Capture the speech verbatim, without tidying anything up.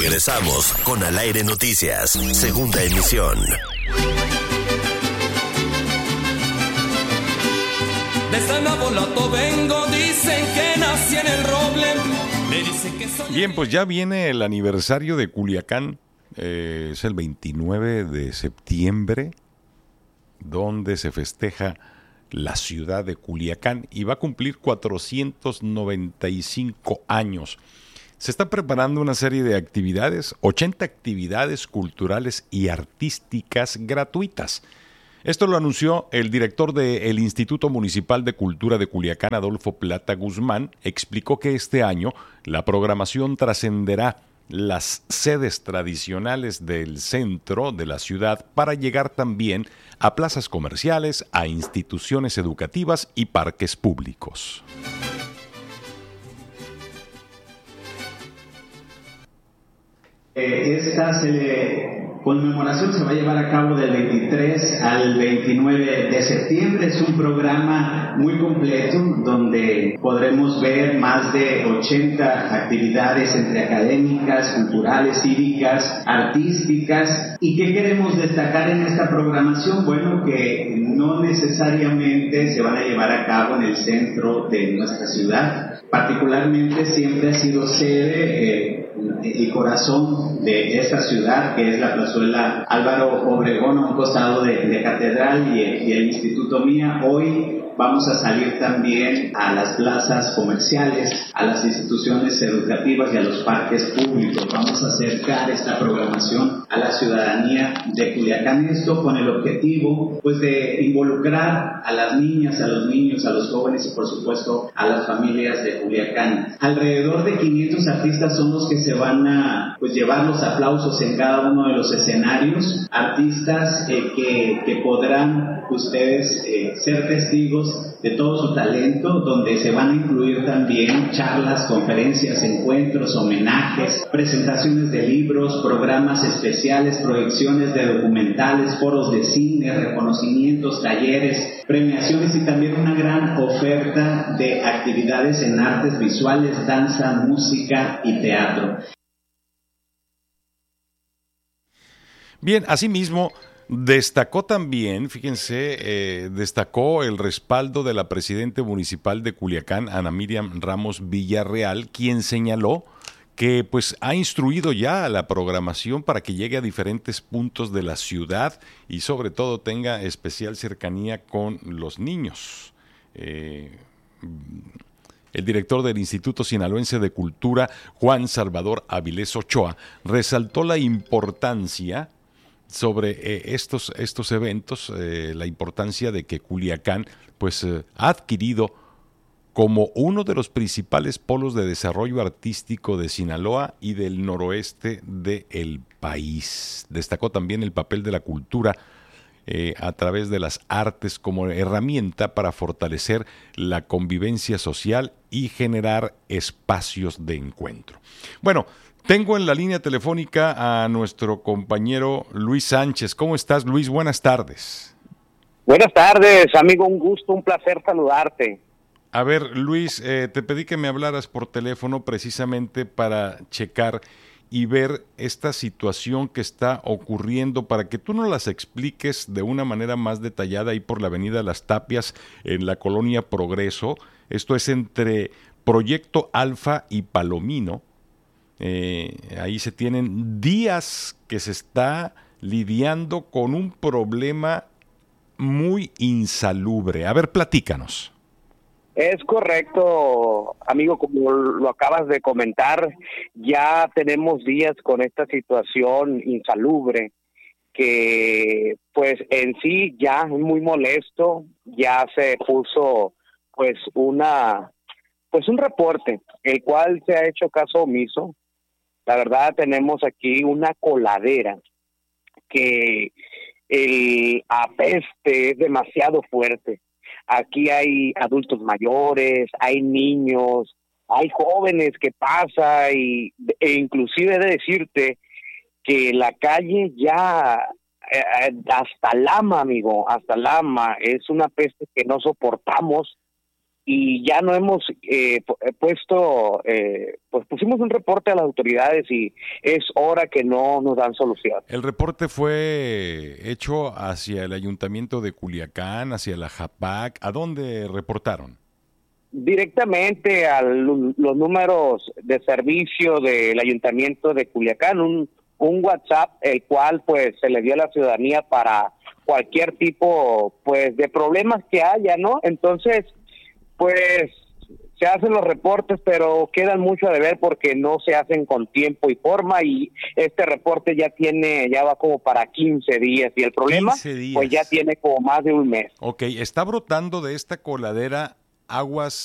Regresamos con Al Aire Noticias, segunda emisión. De San Abolato vengo, dicen que nací en el roble. Me dicen que soy... Bien, pues ya viene el aniversario de Culiacán. Eh, es el veintinueve de septiembre, donde se festeja la ciudad de Culiacán y va a cumplir cuatrocientos noventa y cinco años. Se está preparando una serie de actividades, ochenta actividades culturales y artísticas gratuitas. Esto lo anunció el director del Instituto Municipal de Cultura de Culiacán, Adolfo Plata Guzmán. Explicó que este año la programación trascenderá las sedes tradicionales del centro de la ciudad para llegar también a plazas comerciales, a instituciones educativas y parques públicos. Esta conmemoración se va a llevar a cabo del veintitrés al veintinueve de septiembre. Es un programa muy completo donde podremos ver más de ochenta actividades entre académicas, culturales, cívicas, artísticas. ¿Y qué queremos destacar en esta programación? Bueno, que no necesariamente se van a llevar a cabo en el centro de nuestra ciudad. Particularmente siempre ha sido sede, eh, el corazón de esta ciudad, que es la plazuela Álvaro Obregón, a un costado de, de Catedral y el, y el Instituto Mía. Hoy vamos a salir también a las plazas comerciales, a las instituciones educativas y a los parques públicos. Vamos a acercar esta programación a la ciudadanía de Culiacán. Esto con el objetivo, pues, de involucrar a las niñas, a los niños, a los jóvenes y, por supuesto, a las familias de Culiacán. Alrededor de quinientos artistas son los que se van a, pues, llevar los aplausos en cada uno de los escenarios. Artistas eh, que, que podrán ustedes eh, ser testigos de todo su talento, donde se van a incluir también charlas, conferencias, encuentros, homenajes, presentaciones de libros, programas especiales, proyecciones de documentales, foros de cine, reconocimientos, talleres, premiaciones y también una gran oferta de actividades en artes visuales, danza, música y teatro. Bien, asimismo, destacó también, fíjense, eh, destacó el respaldo de la presidenta municipal de Culiacán, Ana Miriam Ramos Villarreal, quien señaló que pues ha instruido ya a la programación para que llegue a diferentes puntos de la ciudad y sobre todo tenga especial cercanía con los niños. Eh, El director del Instituto Sinaloense de Cultura, Juan Salvador Avilés Ochoa, resaltó la importancia sobre eh, estos, estos eventos, eh, la importancia de que Culiacán pues, eh, ha adquirido como uno de los principales polos de desarrollo artístico de Sinaloa y del noroeste del país. Destacó también el papel de la cultura eh, a través de las artes como herramienta para fortalecer la convivencia social y generar espacios de encuentro. Bueno, tengo en la línea telefónica a nuestro compañero Luis Sánchez. ¿Cómo estás, Luis? Buenas tardes. Buenas tardes, amigo. Un gusto, un placer saludarte. A ver, Luis, eh, te pedí que me hablaras por teléfono precisamente para checar y ver esta situación que está ocurriendo para que tú nos las expliques de una manera más detallada ahí por la avenida Las Tapias en la colonia Progreso. Esto es entre Proyecto Alfa y Palomino. Eh, ahí se tienen días que se está lidiando con un problema muy insalubre. A ver, platícanos. Es correcto, amigo, como lo acabas de comentar, ya tenemos días con esta situación insalubre que pues en sí ya es muy molesto. Ya se puso pues una pues un reporte, el cual se ha hecho caso omiso. La verdad, tenemos aquí una coladera que el apeste es demasiado fuerte. Aquí hay adultos mayores, hay niños, hay jóvenes que pasan y e inclusive he de decirte que la calle ya eh, hasta lama, amigo, hasta lama. Es una peste que no soportamos y ya no hemos eh, puesto, eh, pues pusimos un reporte a las autoridades y es hora que no nos dan solución. El reporte fue hecho hacia el Ayuntamiento de Culiacán, hacia la JAPAC. ¿A dónde reportaron? Directamente a los números de servicio del Ayuntamiento de Culiacán, un, un WhatsApp, el cual pues se le dio a la ciudadanía para cualquier tipo pues de problemas que haya, ¿no? Entonces, pues se hacen los reportes, pero quedan mucho a deber porque no se hacen con tiempo y forma, y este reporte ya tiene, ya va como para quince días, y el problema pues ya tiene como más de un mes. Ok, está brotando de esta coladera aguas